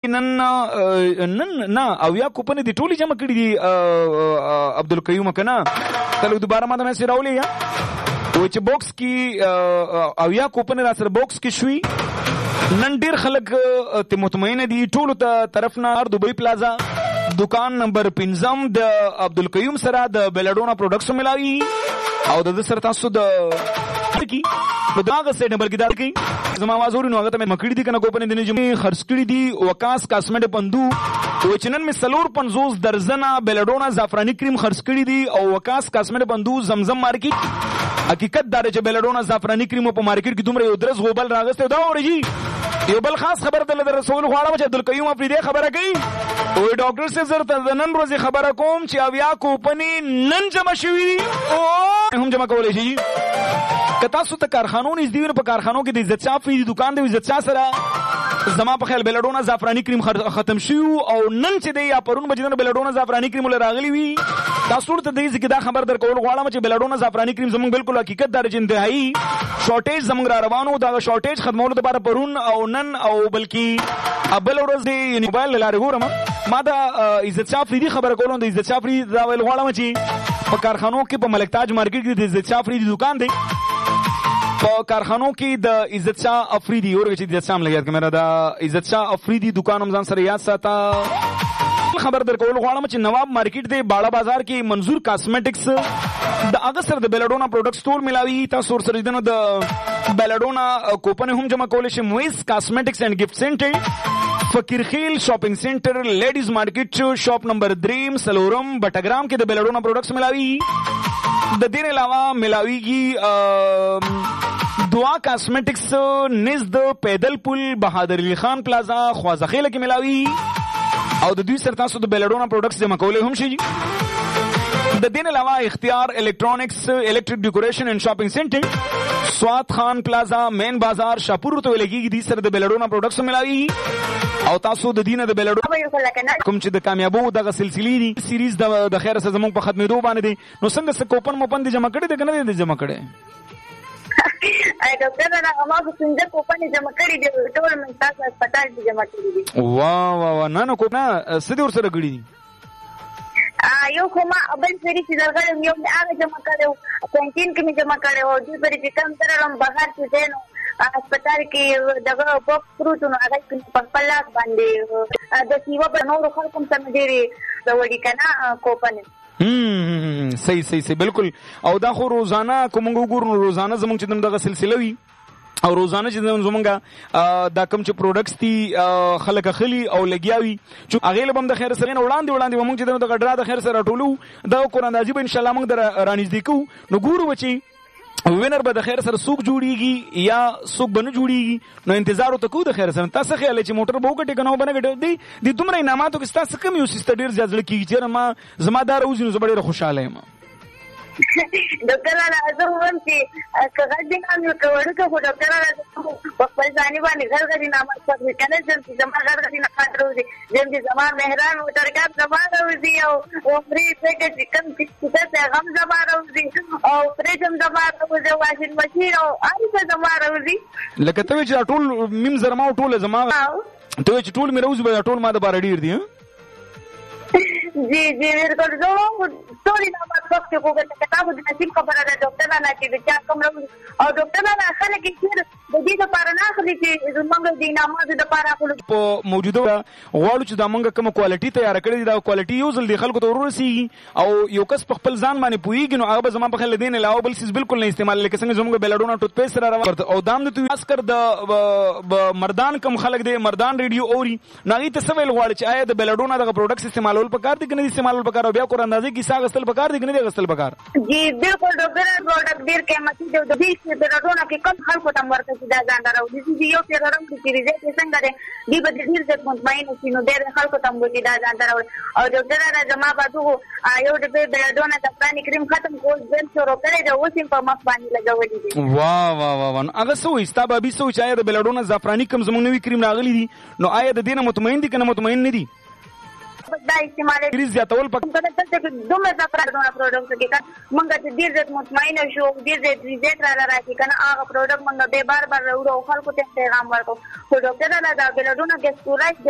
نن نه او یا کوپن دي ټولي جمع کړي دي عبدالقیوم کنا کله دوباره ما د مې راولې یا وچ باکس کی او یا کوپن را سره باکس کی شوي نن ډیر خلک ته مطمئن دي ټول ته طرف نه دوبۍ پلازا دکان نمبر 5 د عبدالقیوم سره د بیلډونا پروډکټس ملاوي او د سره تاسو د کی نو داغه سره نمبر کې دار کی زما आवाज اوري نو هغه ته مکړی دي کنه کوپن د نجمه خرڅ کړی دي وکاس کاسمیټ بندو و چنن می سلور 50 درزنه بیلډونا زعفرانی کریم خرڅ کړی دي او وکاس کاسمیټ بندو زمزم مارکیټ حقیقت دار چې بیلډونا زعفرانی کریم په مارکیټ کې دومره یو درز غوبل راغسته دا اوري یو بل خاص خبر د رسول غواړم چې عبدالقیوم افریدی خبره کوي او ډاکټر سے زر ته نن ورځ خبره کوم چې اویا کوپنی نن جمع شوی او هم جمع کولای شي کتا سو ته کارخانو نږدې دی په کارخانو کې د عزت شاه فری دکان دی عزت شاه سره زما په خیال بیلډونا زعفرانی کریم ختم شو او نن چې دی یا پرون بجنه بیلډونا زعفرانی کریم راغلی وي تاسو ته د دې دا خبر در کول غواړم چې بیلډونا زعفرانی کریم زموږ بالکل حقیقت دار چې انتهایی شارټیج زموږ را روانو دا شارټیج ختمولو لپاره پرون او نن او بلکې ابل ورځ دی موبایل لاره ګورم ما دا عزت شاه فری خبر کولم د عزت شاه فری دا ویل غواړم چې په کارخانو کې په ملک تاج مارکیټ کې د عزت شاه فری دکان دی په کارخانو کې د عزت شاه افریدی اورګه چې عزت شاه لګیات کمره دا عزت شاه افریدی دکان هم ځان سره یاد ساته خبر در کول غواړم چې نواب مارکیټ دی باړه بازار کې منظور کاسمیټکس د هغه سره د بیلډونا پروډکټس ټول ملاوي تاسو سره دنه د بیلډونا کوپن هم جمع کول شي مویس کاسمیټکس اینڈ گفت سنټر فقیر خیل شاپنگ سنټر لیډیز مارکیټ شاپ نمبر 3 سلورم بټګرام کې د بیلډونا پروډکټس ملاوي د دین علاوه ملاویږي دعا کاسمیټکس نزد پیدل پل بهادر علی خان پلازا خوازخیل کې ملاوي او د دوی سره تاسو د بیلډونا پروډکټس جمع کولای هم شي د دین علاوه اختیار الکترونکس الکتریک ډیکوریشن اینڈ شاپنگ سنټر سواد خان پلازا مین بازار شاپور ته لګیږي د سره د بیلډونا پروډکټس ملاوي او تاسو د دینه د بیلډونا کوم چې د کامیابو دغه سلسله دي سیریز د خیر سره زموږ په ختمېدو باندې دي نو څنګه څه کوپن مو پند جمع کړي د کنه دي جمع کړي اې ډاکټر دا ما په څنګه کوپن جمع کړی دی ټول من تاسو هسپتال کې جمع کړی دي واه نه کوپن سدي ور سره کړی دي یو کومه بل سری چې درګړم یو هغه جمع کړو کینټین کې جمع کړو د پرې چې کم ترلم بهر څه نو هسپتال کې دغه بوکس پروتونو هغه په خپل لاس باندې د سیوا په نورو خلکو سم ډیری د وړي کنه کوپن صحیح بالکل او دا خو روزانه کوم وګورو روزانه زموږ چې دغه سلسله وي او روزانه چې زمونږه دا کوم چې پروډکټس دي خلک اخلي او لګیاوي چې هغه له بم د خیر سره وړاندې موږ چې د غډرا د خیر سره ټولو دا قرآن عجیب ان شاء الله موږ رانږدې کوو نو ګورو بچي وینر به د خیر سره سوق جوړیږي یا سوق بنه جوړیږي نو انتظار وکړو د خیر سره تاسو خیال چې موټر به وکټي کنه بنه ګټي دي دومره انعاماتو کې تاسو کم یو سیستم ډیر ځل کیږي چې ما زمادار اوسینو زبړې خوشاله یم ډاکټر راځه زه هم چې کله دې هم کوړو که ډاکټر راځه په خپل ځاني باندې غلغلي نامه څه کنه چې زما غلغلي نه خاطر وي چې زما مهران او ترګاب زما راوځي او پرې څنګه چې کم چې څه غم زما راوځي او پرې هم زما راوځي واشین ماشین او اړ زما راوځي لکه ته چې ټول مم زرما ټول زما ته چې ټول مې راوځي به ټول ما د بار ډیر دي जी बिल्कुल जो स्टोरी ना बात वक्त को किताब नसीब खबर है डॉक्टर ना कि क्या कम और डॉक्टर ना खले कि फिर د دې لپاره نه اخلي چې زمونږ د نامه د لپاره خپل په موجوده غواړو چې د موږ کوم کوالټي تیار کړی دا کوالټي یو ځل د خلکو ته ورسیږي او یو کس په خپل ځان باندې پويږي نو هغه زما په خل دین علاوه بل څه بالکل نه استعمال لکه څنګه زموږ بیلډونا ټوت پیسټ را روان او دام د تو اسکر د مردان کم خلک دی مردان ریډیو اوري ناغي ته سویل غواړي چې آیا د بیلډونا د پروډکټس استعمالول پکار دي کنه استعمالول پکار او بیا کور اندازې کې ساغ استل پکار دي کنه غسل پکار جی بالکل ډاکټر پروډکټ ډیر قیمتي دی د دې بیلډونا کې کم خلکو ته ورته چې دا ځان راو دي یو پیر رنګ کې ریزه څنګه ده دی به ډیر ځکه مطمئن شي نو ډیر خلکو ته مو چې دا ځان راو او ډاکټر را جما بادو یو د بیلډونا د پرانی کریم ختم کول ځل شروع کړی دا اوس په مخ باندې لګولې دي واه هغه سوې ستا به سوې چې د بیلډونا زعفرانی کم زمونږ نوې کریم راغلي دي نو آیا د دینه مطمئن دي کنه مطمئن نه دي دا استعمال ریز زیاتول پکې چې دومره زعفران پروډکټ کې مونږ ته ډیر ځکه مطمئن شو ډیر ریزټ را راځي کنه هغه پروډکټ مونږ به بار وروړو خلکو ته پیغام ورکو خو ډاکټر نه دا بیلډونا کې سورای